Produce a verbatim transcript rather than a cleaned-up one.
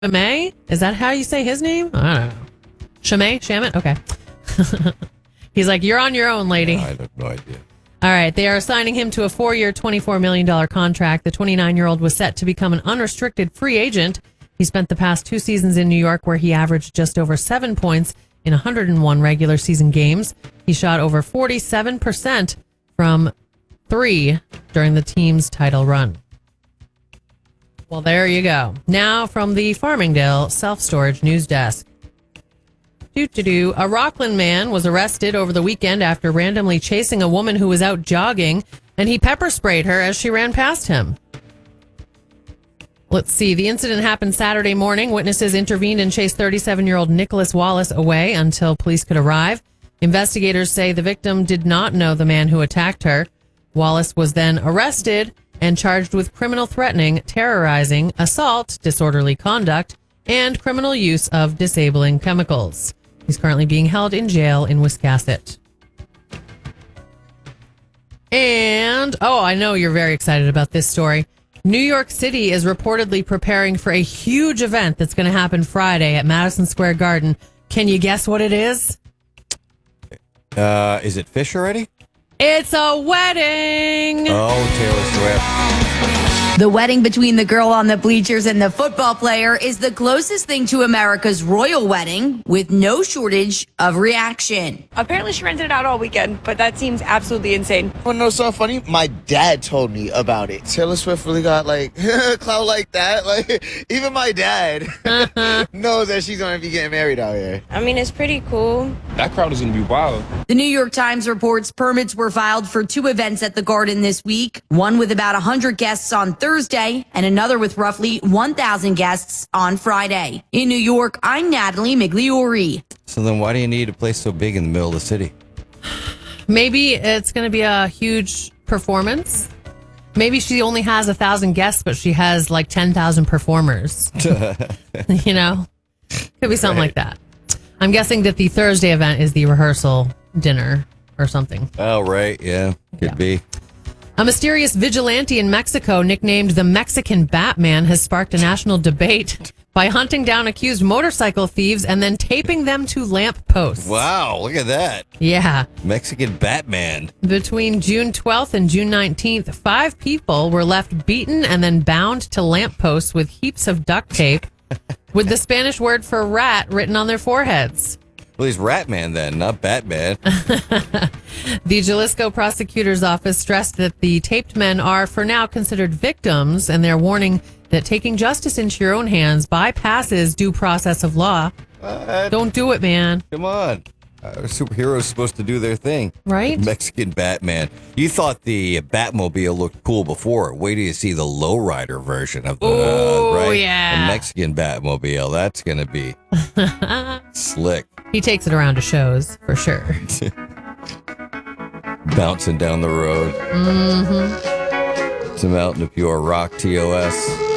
Chalamet? Is that how you say his name? I don't know. Chalamet? Shamit? Okay. He's like, you're on your own, lady. I have no idea. All right. They are assigning him to a four-year, twenty-four million dollars contract. The twenty-nine-year-old was set to become an unrestricted free agent. He spent the past two seasons in New York, where he averaged just over seven points in one hundred one regular season games. He shot over forty-seven percent from three during the team's title run. Well, there you go. Now from the Farmingdale Self-Storage News Desk. Doo-doo-doo. A Rockland man was arrested over the weekend after randomly chasing a woman who was out jogging, and he pepper sprayed her as she ran past him. Let's see. The incident happened Saturday morning. Witnesses intervened and chased thirty-seven-year-old Nicholas Wallace away until police could arrive. Investigators say the victim did not know the man who attacked her. Wallace was then arrested and charged with criminal threatening, terrorizing, assault, disorderly conduct, and criminal use of disabling chemicals. He's currently being held in jail in Wiscasset. And, oh, I know you're very excited about this story. New York City is reportedly preparing for a huge event that's going to happen Friday at Madison Square Garden. Can you guess what it is? Uh, is it Fish already? It's a wedding. Oh, Taylor Swift. The wedding between the girl on the bleachers and the football player is the closest thing to America's royal wedding, with no shortage of reaction. Apparently she rented it out all weekend, but that seems absolutely insane. Want to know something funny? My dad told me about it. Taylor Swift really got like clout like that. Like even my dad knows that she's going to be getting married out here. I mean, it's pretty cool. That crowd is going to be wild. The New York Times reports permits were filed for two events at the Garden this week, one with about one hundred guests on Thursday and another with roughly one thousand guests on Friday. In New York, I'm Natalie Migliori. So then why do you need a place so big in the middle of the city? Maybe it's going to be a huge performance. Maybe she only has a thousand guests, but she has like ten thousand performers. You know, could be something right. like that. I'm guessing that the Thursday event is the rehearsal dinner or something. Oh, right. Yeah, could yeah. be. A mysterious vigilante in Mexico nicknamed the Mexican Batman has sparked a national debate by hunting down accused motorcycle thieves and then taping them to lamp posts. Wow, look at that. Yeah. Mexican Batman. Between June twelfth and June nineteenth, five people were left beaten and then bound to lamp posts with heaps of duct tape with the Spanish word for rat written on their foreheads. Well, he's Ratman then, not Batman. The Jalisco prosecutor's office stressed that the taped men are, for now, considered victims, and they're warning that taking justice into your own hands bypasses due process of law. What? Don't do it, man. Come on. Uh, superheroes supposed to do their thing. Right? Mexican Batman. You thought the Batmobile looked cool before. Wait till you see the lowrider version of the, oh, uh, right? yeah. The Mexican Batmobile. That's going to be slick. He takes it around to shows, for sure. Bouncing down the road. Mm-hmm. Some out in the pure rock T O S.